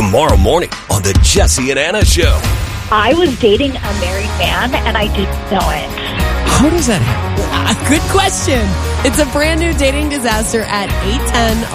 tomorrow morning on the Jesse and Anna Show. I was dating a married man, and I didn't know it. How does that happen? Good question. It's a brand new dating disaster at 8:10